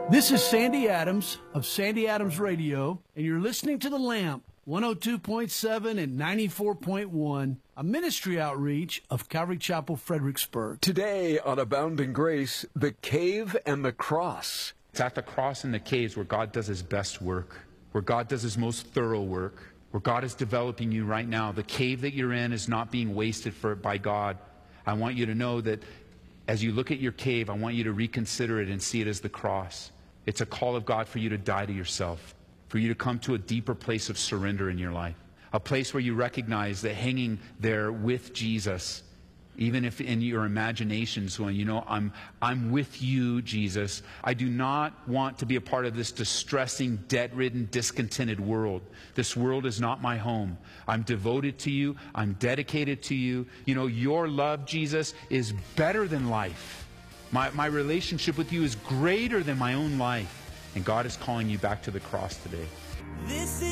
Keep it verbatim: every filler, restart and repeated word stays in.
This is Sandy Adams of Sandy Adams Radio, and you're listening to The Lamp, one oh two point seven and ninety-four point one, a ministry outreach of Calvary Chapel, Fredericksburg. Today on Abounding Grace, the cave and the cross. It's at the cross and the caves where God does his best work, where God does his most thorough work, where God is developing you right now. The cave that you're in is not being wasted for by God. I want you to know that as you look at your cave, I want you to reconsider it and see it as the cross. It's a call of God for you to die to yourself, for you to come to a deeper place of surrender in your life, a place where you recognize that hanging there with Jesus, even if in your imaginations going, you know, I'm, I'm with you, Jesus. I do not want to be a part of this distressing, debt-ridden, discontented world. This world is not my home. I'm devoted to you. I'm dedicated to you. You know, your love, Jesus, is better than life. My, my relationship with you is greater than my own life. And God is calling you back to the cross today. This is